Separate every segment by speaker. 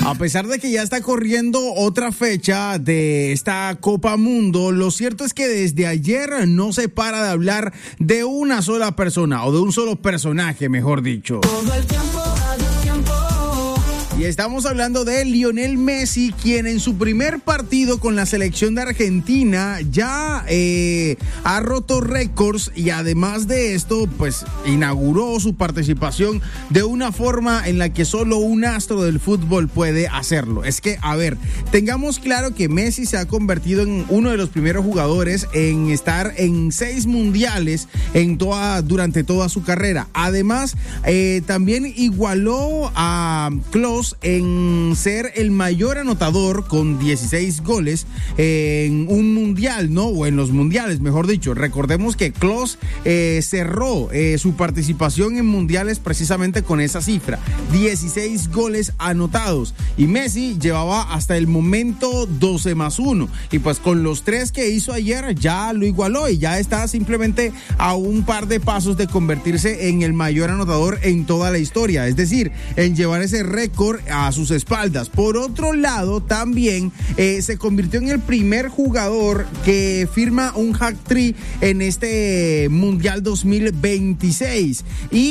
Speaker 1: A pesar de que ya está corriendo otra fecha de esta Copa Mundo, lo cierto es que desde ayer no se para de hablar de una sola persona, o de un solo personaje, mejor dicho.
Speaker 2: Todo el tiempo, todo el tiempo.
Speaker 1: Y estamos hablando de Lionel Messi, quien en su primer partido con la selección de Argentina ya ha roto récords, y además de esto, pues inauguró su participación de una forma en la que solo un astro del fútbol puede hacerlo. Es que, a ver, tengamos claro que Messi se ha convertido en uno de los primeros jugadores en estar en 6 mundiales durante toda su carrera. Además, también igualó a Klose en ser el mayor anotador con 16 goles en un mundial, ¿no? O en los mundiales, mejor dicho. Recordemos que Klose cerró su participación en mundiales precisamente con esa cifra, 16 goles anotados, y Messi llevaba hasta el momento 12+1, y pues con los 3 que hizo ayer ya lo igualó y ya está simplemente a un par de pasos de convertirse en el mayor anotador en toda la historia, es decir, en llevar ese récord a sus espaldas. Por otro lado, también se convirtió en el primer jugador que firma un hat-trick en este Mundial 2026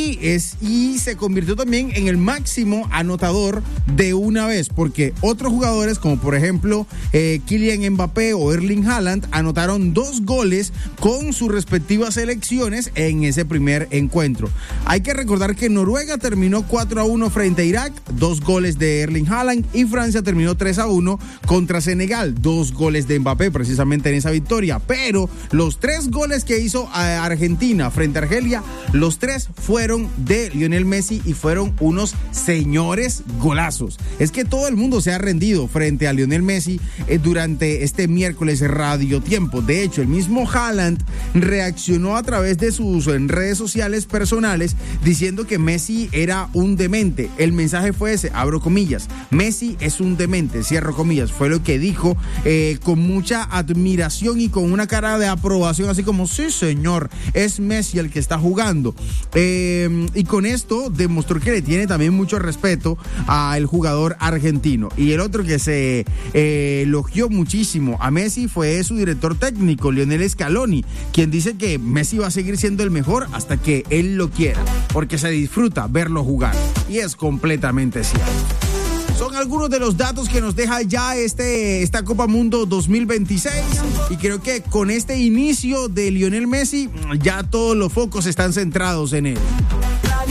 Speaker 1: y se convirtió también en el máximo anotador de una vez, porque otros jugadores como por ejemplo Kylian Mbappé o Erling Haaland anotaron 2 goles con sus respectivas selecciones en ese primer encuentro. Hay que recordar que Noruega terminó 4-1 frente a Irak, 2 goles de Erling Haaland, y Francia terminó 3-1 contra Senegal, 2 goles de Mbappé precisamente en esa victoria. Pero los 3 goles que hizo a Argentina frente a Argelia, los 3 fueron de Lionel Messi y fueron unos señores golazos. Es que todo el mundo se ha rendido frente a Lionel Messi durante este miércoles Radio Tiempo. De hecho, el mismo Haaland reaccionó a través de sus redes sociales personales diciendo que Messi era un demente. El mensaje fue ese, abro comillas, Messi es un demente, cierro comillas. Fue lo que dijo con mucha admiración y con una cara de aprobación, así como, sí señor, es Messi el que está jugando. Y con esto demostró que le tiene también mucho respeto al jugador argentino. Y el otro que se elogió muchísimo a Messi fue su director técnico, Lionel Scaloni, quien dice que Messi va a seguir siendo el mejor hasta que él lo quiera, porque se disfruta verlo jugar. Y es completamente cierto. Son algunos de los datos que nos deja ya esta Copa Mundo 2026, y creo que con este inicio de Lionel Messi ya todos los focos están centrados en él.